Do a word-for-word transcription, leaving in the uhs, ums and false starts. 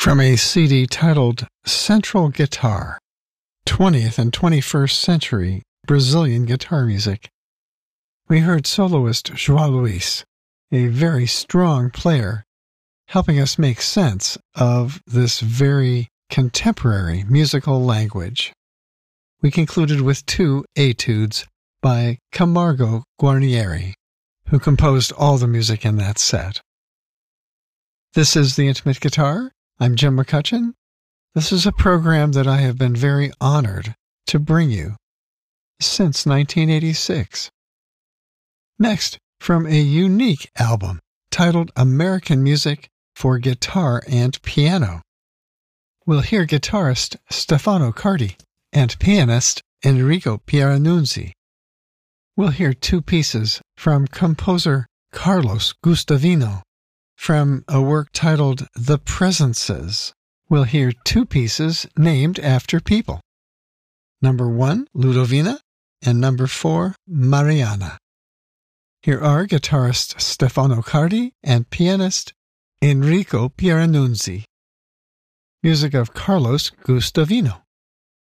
From a C D titled Central Guitar, twentieth and twenty-first Century Brazilian Guitar Music, we heard soloist João Luis, a very strong player, helping us make sense of this very contemporary musical language. We concluded with two etudes by Camargo Guarnieri, who composed all the music in that set. This is The Intimate Guitar. I'm Jim McCutcheon. This is a program that I have been very honored to bring you since nineteen eighty-six. Next, from a unique album titled American Music for Guitar and Piano, we'll hear guitarist Stefano Cardi and pianist Enrico Pieranunzi. We'll hear two pieces from composer Carlos Gustavino. From a work titled The Presences, we'll hear two pieces named after people. Number one, Ludovina, and number four, Mariana. Here are guitarist Stefano Cardi and pianist Enrico Pieranunzi. Music of Carlos Gustavino.